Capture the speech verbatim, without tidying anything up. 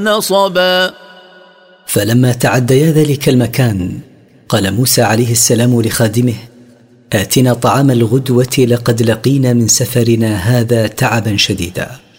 نصبا. فلما تعديا ذلك المكان قال موسى عليه السلام لخادمه: آتنا طعام الغدوة لقد لقينا من سفرنا هذا تعبا شديدا.